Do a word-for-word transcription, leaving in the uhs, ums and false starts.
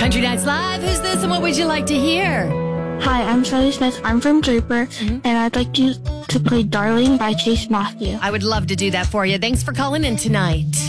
Country Nights Live. Who's this and what would you like to hear? Hi, I'm Shelly Smith. I'm from Draper, mm-hmm. and I'd like to, to play Darling by Chase Matthew. I would love to do that for you. Thanks for calling in tonight.